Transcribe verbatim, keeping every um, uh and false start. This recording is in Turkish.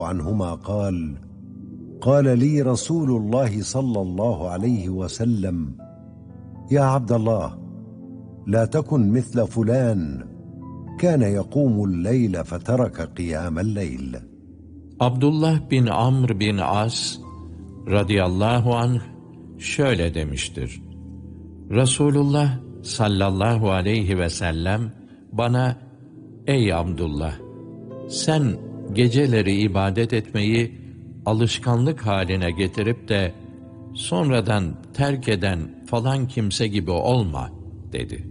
عنهما قال قال لي رسول الله صلى الله عليه وسلم يا عبد الله لا تكن مثل فلان كان يقوم الليل فترك قيام الليل. Abdullah bin Amr bin As radıyallahu anh şöyle demiştir: Resulullah sallallahu aleyhi ve sellem bana, ey Abdullah, sen geceleri ibadet etmeyi alışkanlık haline getirip de sonradan terk eden falan kimse gibi olma dedi.